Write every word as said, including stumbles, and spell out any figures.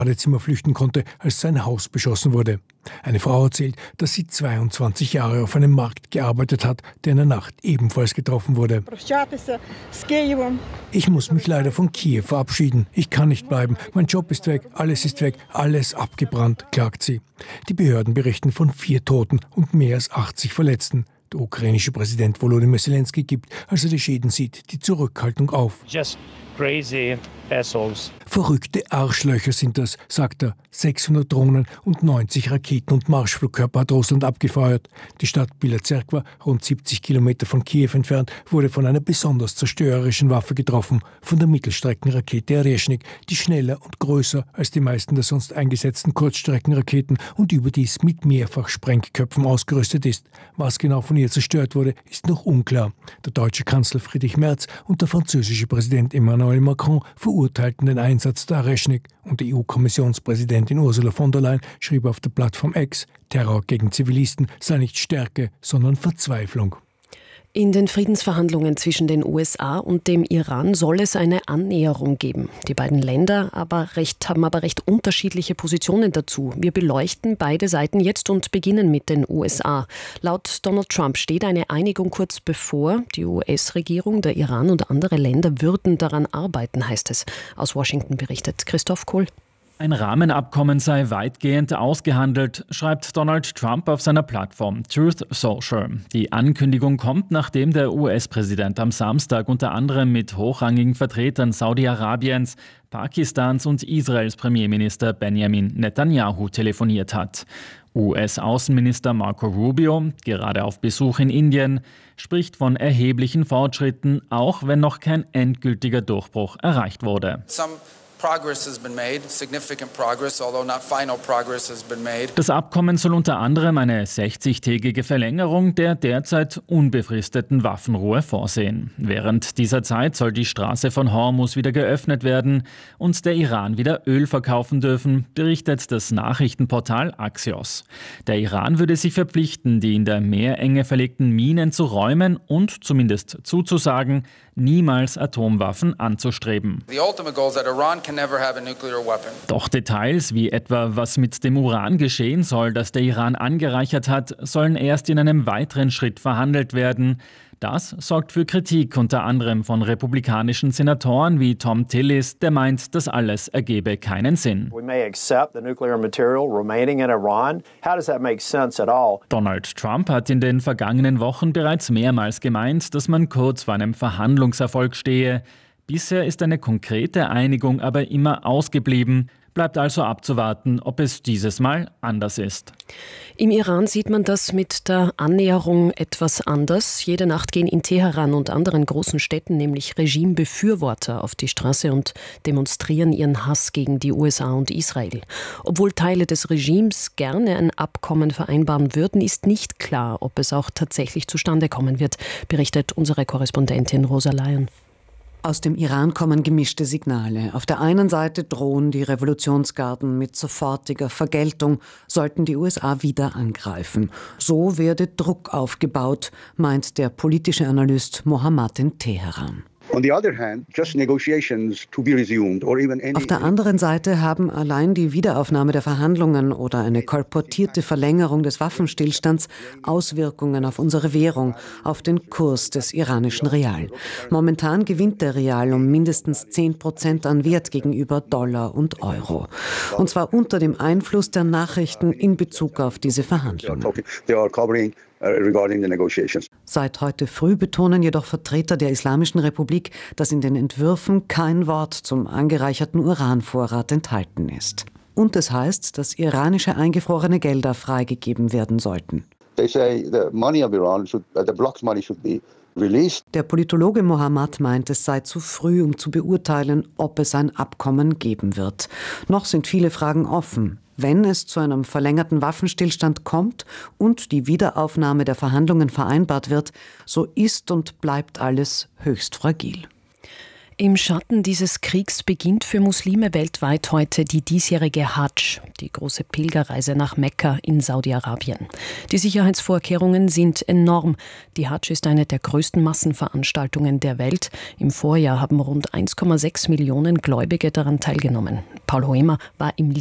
Badezimmer flüchten konnte, als sein Haus beschossen wurde. Eine Frau erzählt, dass sie zweiundzwanzig Jahre auf einem Markt gearbeitet hat, der in der Nacht ebenfalls getroffen wurde. Ich muss mich leider von Kiew verabschieden. Ich kann nicht bleiben. Mein Job ist weg, alles ist weg, alles abgebrannt, klagt sie. Die Behörden berichten von vier Toten und mehr als achtzig Verletzten. Der ukrainische Präsident Volodymyr Zelensky gibt, als er die Schäden sieht, die Zurückhaltung auf. Just crazy assholes. Verrückte Arschlöcher sind das, sagt er. sechshundert Drohnen und neunzig Raketen und Marschflugkörper hat Russland abgefeuert. Die Stadt Bila-Zerkwa, rund siebzig Kilometer von Kiew entfernt, wurde von einer besonders zerstörerischen Waffe getroffen, von der Mittelstreckenrakete Oрешnik, die schneller und größer als die meisten der sonst eingesetzten Kurzstreckenraketen und überdies mit mehrfach Sprengköpfen ausgerüstet ist. Was genau von ihr zerstört wurde, ist noch unklar. Der deutsche Kanzler Friedrich Merz und der französische Präsident Emmanuel Macron verurteilten den Einsatz der Oрешnik und die E U-Kommissionspräsidentin Ursula von der Leyen schrieb auf der Plattform X, Terror gegen Zivilisten sei nicht Stärke, sondern Verzweiflung. In den Friedensverhandlungen zwischen den U S A und dem Iran soll es eine Annäherung geben. Die beiden Länder aber recht, haben aber recht unterschiedliche Positionen dazu. Wir beleuchten beide Seiten jetzt und beginnen mit den U S A. Laut Donald Trump steht eine Einigung kurz bevor. Die U S-Regierung, der Iran und andere Länder würden daran arbeiten, heißt es. Aus Washington berichtet Christoph Kohl. Ein Rahmenabkommen sei weitgehend ausgehandelt, schreibt Donald Trump auf seiner Plattform Truth Social. Die Ankündigung kommt, nachdem der U S-Präsident am Samstag unter anderem mit hochrangigen Vertretern Saudi-Arabiens, Pakistans und Israels Premierminister Benjamin Netanyahu telefoniert hat. U S-Außenminister Marco Rubio, gerade auf Besuch in Indien, spricht von erheblichen Fortschritten, auch wenn noch kein endgültiger Durchbruch erreicht wurde. Das Abkommen soll unter anderem eine sechzigtägige Verlängerung der derzeit unbefristeten Waffenruhe vorsehen. Während dieser Zeit soll die Straße von Hormuz wieder geöffnet werden und der Iran wieder Öl verkaufen dürfen, berichtet das Nachrichtenportal Axios. Der Iran würde sich verpflichten, die in der Meerenge verlegten Minen zu räumen und zumindest zuzusagen, niemals Atomwaffen anzustreben. Doch Details, wie etwa was mit dem Uran geschehen soll, das der Iran angereichert hat, sollen erst in einem weiteren Schritt verhandelt werden. Das sorgt für Kritik unter anderem von republikanischen Senatoren wie Tom Tillis, der meint, das alles ergebe keinen Sinn. Donald Trump hat in den vergangenen Wochen bereits mehrmals gemeint, dass man kurz vor einem Verhandlungserfolg stehe. Bisher ist eine konkrete Einigung aber immer ausgeblieben. Bleibt also abzuwarten, ob es dieses Mal anders ist. Im Iran sieht man das mit der Annäherung etwas anders. Jede Nacht gehen in Teheran und anderen großen Städten nämlich Regimebefürworter auf die Straße und demonstrieren ihren Hass gegen die U S A und Israel. Obwohl Teile des Regimes gerne ein Abkommen vereinbaren würden, ist nicht klar, ob es auch tatsächlich zustande kommen wird, berichtet unsere Korrespondentin Rosa Lyon. Aus dem Iran kommen gemischte Signale. Auf der einen Seite drohen die Revolutionsgarden mit sofortiger Vergeltung, sollten die U S A wieder angreifen. So werde Druck aufgebaut, meint der politische Analyst Mohammad in Teheran. On the other hand, just negotiations to be resumed or even any... Auf der anderen Seite haben allein die Wiederaufnahme der Verhandlungen oder eine kolportierte Verlängerung des Waffenstillstands Auswirkungen auf unsere Währung, auf den Kurs des iranischen Real. Momentan gewinnt der Real um mindestens zehn Prozent an Wert gegenüber Dollar und Euro. Und zwar unter dem Einfluss der Nachrichten in Bezug auf diese Verhandlungen. Seit heute früh betonen jedoch Vertreter der Islamischen Republik, dass in den Entwürfen kein Wort zum angereicherten Uranvorrat enthalten ist. Und es heißt, dass iranische eingefrorene Gelder freigegeben werden sollten. Der Politologe Mohammad meint, es sei zu früh, um zu beurteilen, ob es ein Abkommen geben wird. Noch sind viele Fragen offen. Wenn es zu einem verlängerten Waffenstillstand kommt und die Wiederaufnahme der Verhandlungen vereinbart wird, so ist und bleibt alles höchst fragil. Im Schatten dieses Kriegs beginnt für Muslime weltweit heute die diesjährige Hadsch, die große Pilgerreise nach Mekka in Saudi-Arabien. Die Sicherheitsvorkehrungen sind enorm. Die Hadsch ist eine der größten Massenveranstaltungen der Welt. Im Vorjahr haben rund eins Komma sechs Millionen Gläubige daran teilgenommen. Paul Hoemer war im